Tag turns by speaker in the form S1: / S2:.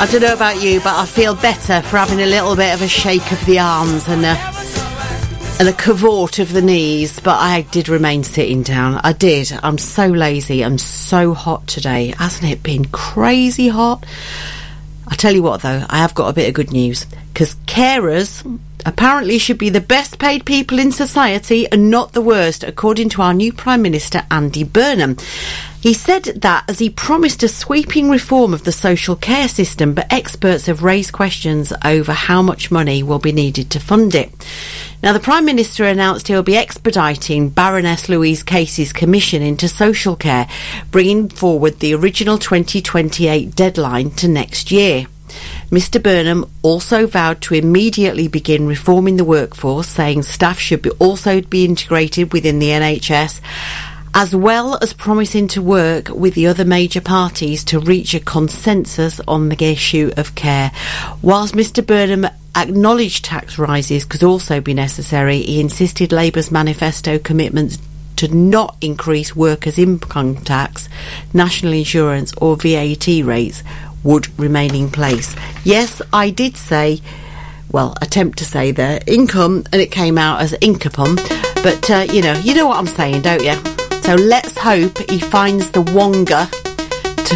S1: I don't know about you, but I feel better for having a little bit of a shake of the arms and a cavort of the knees, but I did remain sitting down. I did. I'm so lazy. I'm so hot today. Hasn't it been crazy hot? I tell you what, though, I have got a bit of good news, because carers apparently should be the best paid people in society and not the worst, according to our new Prime Minister, Andy Burnham. He said that as he promised a sweeping reform of the social care system, but experts have raised questions over how much money will be needed to fund it. Now, the Prime Minister announced he'll be expediting Baroness Louise Casey's commission into social care, bringing forward the original 2028 deadline to next year. Mr Burnham also vowed to immediately begin reforming the workforce, saying staff should also be integrated within the NHS, as well as promising to work with the other major parties to reach a consensus on the issue of care. Whilst Mr Burnham acknowledged tax rises could also be necessary, he insisted Labour's manifesto commitments to not increase workers' income tax, national insurance or VAT rates would remain in place. Yes, I did say, well, attempt to say the income, and it came out as incapum, but you know what I'm saying, don't you? So let's hope he finds the wonga